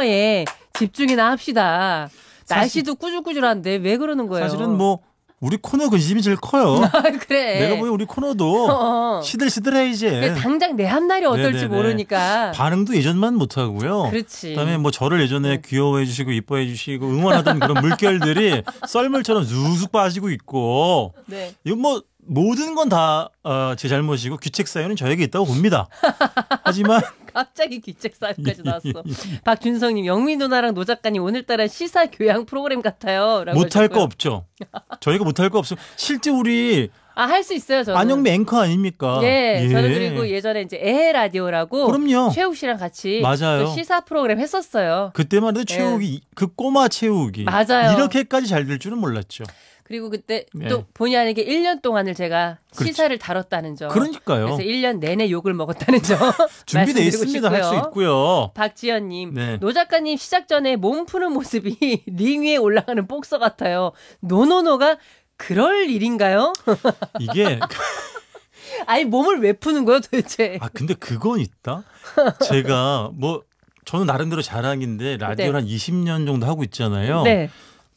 코너에 집중이나 합시다. 날씨도 꾸줄꾸줄한데 왜 그러는 거예요? 사실은 뭐 우리 코너 근심이 제일 커요. 그래. 내가 보기엔 우리 코너도 시들시들해 이제. 당장 내 한날이 어떨지 네네네. 모르니까. 반응도 예전만 못하고요. 그렇지. 그다음에 뭐 저를 예전에 귀여워해 주시고 이뻐해 주시고 응원하던 그런 물결들이 썰물처럼 쑥쑥 빠지고 있고. 네. 이건 뭐 모든 건 다 제 잘못이고 귀책 사유는 저에게 있다고 봅니다. 하지만 갑자기 귀책 사유까지 나왔어. 박준성님, 영민 누나랑 노 작가님 오늘따라 시사 교양 프로그램 같아요. 못할 거 없죠. 저희가 못할 거 없어. 실제 우리 할 수 있어요, 저는. 안영미 앵커 아닙니까? 예, 저는 그리고 예전에 이제 에헤 라디오라고 그럼요. 최욱 씨랑 같이 맞아요. 또 시사 프로그램 했었어요. 그때만 해도 최욱이 그 꼬마 최욱이 맞아요. 이렇게까지 잘 될 줄은 몰랐죠. 그리고 그때 또 본의 아니게 1년 동안을 제가 그렇지. 시사를 다뤘다는 점. 그러니까요. 그래서 1년 내내 욕을 먹었다는 점. 준비돼 있습니다. 할 수 있고요. 박지연님, 네. 노 작가님 시작 전에 몸 푸는 모습이 링 위에 올라가는 복서 같아요. 노노노가 그럴 일인가요? 이게 아니 몸을 왜 푸는 거예요 도대체? 근데 그건 있다. 제가 뭐 저는 나름대로 자랑인데 라디오를 한 20년 정도 하고 있잖아요. 네.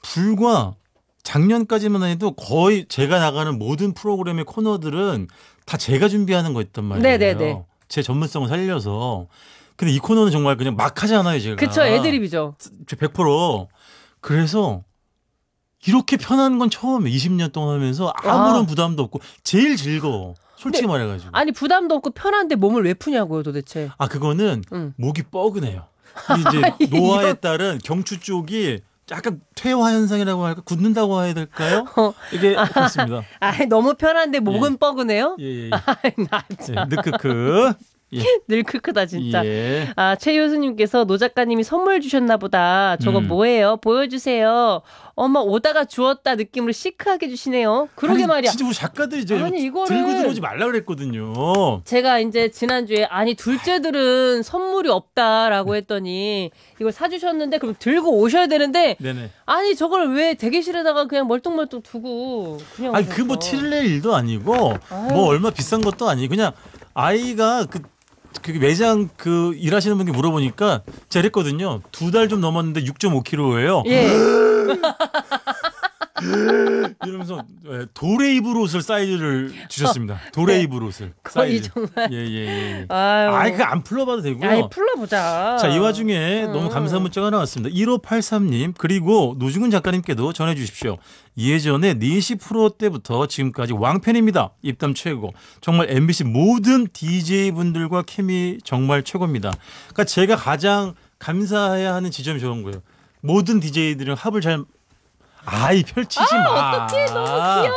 불과 작년까지만 해도 거의 제가 나가는 모든 프로그램의 코너들은 다 제가 준비하는 거였단 말이에요. 네네네. 제 전문성을 살려서. 근데 이 코너는 정말 그냥 막 하잖아요, 제가. 그쵸, 애드립이죠. 100%. 그래서 이렇게 편한 건 처음에 20년 동안 하면서 아무런 부담도 없고 제일 즐거워. 솔직히 말해가지고. 아니 부담도 없고 편한데 몸을 왜 푸냐고요 도대체. 그거는 목이 뻐근해요. 이제 노화에 따른 경추 쪽이 약간 퇴화 현상이라고 할까? 굳는다고 해야 될까요? 이게 그렇습니다. 너무 편한데 목은 뻐근해요? 예. 나 참. 느크크. 예. 늘 크크다 진짜. 예. 최효수님께서 노 작가님이 선물 주셨나 보다. 저거 뭐예요? 보여주세요. 어머 오다가 주웠다 느낌으로 시크하게 주시네요. 그러게 말이야. 진짜 우리 작가들이 이제 이거를 들고 들어오지 말라 그랬거든요. 제가 이제 지난주에 둘째들은 선물이 없다라고 했더니 이걸 사주셨는데 그럼 들고 오셔야 되는데 네네. 저걸 왜 대기실에다가 그냥 멀뚱멀뚱 두고 그냥 그 뭐 티를 낼 일도 아니고 뭐 얼마 비싼 것도 아니고 그냥 아이가 그 매장 일하시는 분께 물어보니까 제가 그랬거든요. 2달 좀 넘었는데 6.5kg예요. 예. 이러면서 도레이블 옷을 사이즈를 주셨습니다. 도레이블 옷을 거의 사이즈. 정말. 예. 아유. 그거 안 풀러봐도 되고요. 풀러보자. 자, 이 와중에 너무 감사한 문자가 나왔습니다. 1583님 그리고 노중훈 작가님께도 전해주십시오. 예전에 4시 프로 때부터 지금까지 왕팬입니다. 입담 최고. 정말 MBC 모든 DJ분들과 케미 정말 최고입니다. 그러니까 제가 가장 감사해야 하는 지점이 저런 거예요. 모든 DJ들은 합을 잘 펼치지 마. 어떡해 너무 귀여워.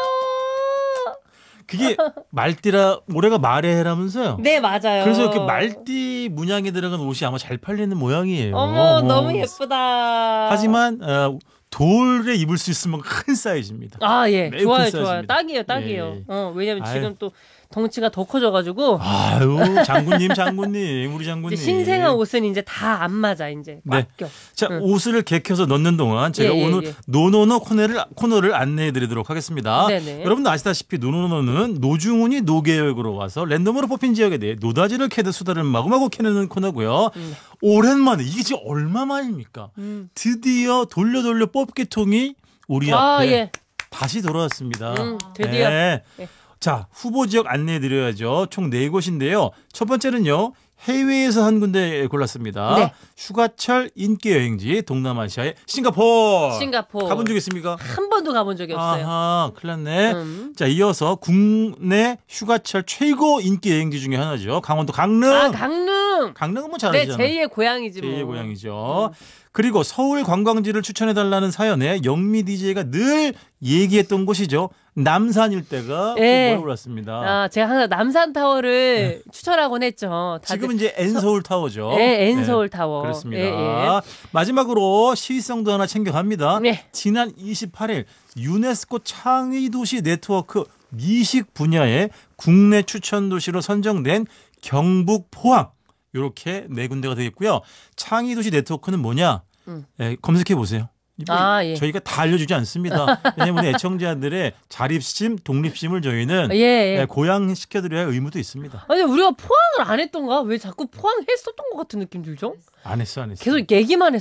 그게 말띠라 올해가 말의 해라면서요. 네 맞아요. 그래서 이렇게 말띠 문양에 들어간 옷이 아마 잘 팔리는 모양이에요. 어머 너무 예쁘다. 하지만 돌에 입을 수 있으면 큰 사이즈입니다. 예. 매우 좋아요 큰 좋아요. 사이즈입니다. 딱이에요. 예. 왜냐면 지금 또 덩치가 더 커져가지고 장군님 우리 장군님. 이제 신생아 옷은 이제 다 안 맞아 이제 꽉 껴. 자 옷을 개켜서 넣는 동안 제가 오늘 노노노 코너를 안내해드리도록 하겠습니다. 네네. 여러분도 아시다시피 노노노는 노중훈이 노계획으로 와서 랜덤으로 뽑힌 지역에 대해 노다지를 캐듯 수다를 마구마구 캐내는 코너고요. 오랜만에 이게 지금 얼마만입니까? 드디어 돌려 뽑기통이 우리 앞에 다시 돌아왔습니다. 드디어. 네. 자, 후보 지역 안내해드려야죠. 총 4곳인데요. 첫 번째는요. 해외에서 한 군데 골랐습니다. 네. 휴가철 인기 여행지 동남아시아의 싱가포르. 가본 적 있습니까? 한 번도 가본 적이 없어요. 큰일 났네. 자, 이어서 국내 휴가철 최고 인기 여행지 중에 하나죠. 강원도 강릉. 강릉은 뭐 잘하시잖아요. 네, 제2의 고향이지 뭐. 제2의 고향이죠. 그리고 서울 관광지를 추천해달라는 사연에 영미 DJ가 늘 얘기했던 곳이죠. 남산 일대가 뭘 올랐습니다. 제가 항상 남산타워를 추천하곤 했죠. 지금은 이제 N서울 타워죠. 네, N서울 타워. 그렇습니다. 마지막으로 시의성도 하나 챙겨갑니다. 지난 28일 유네스코 창의도시 네트워크 미식 분야의 국내 추천 도시로 선정된 경북 포항. 이렇게 4군데가 되겠고요. 창의도시 네트워크는 뭐냐? 검색해 보세요. 저희가 다 알려주지 않습니다. 왜냐하면 애청자들의 자립심, 독립심을 저희는 고양시켜드려야 할 의무도 있습니다. 아니 우리가 포항을 안 했던가? 왜 자꾸 포항 했었던 것 같은 느낌 들죠? 안 했어. 계속 얘기만